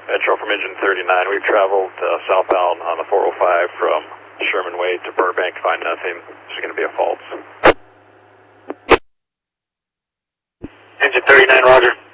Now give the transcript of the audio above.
Metro from engine 39. We've traveled southbound on the 405 from Sherman Way to Burbank. Find nothing. There's going to be a fault. Engine 39, roger.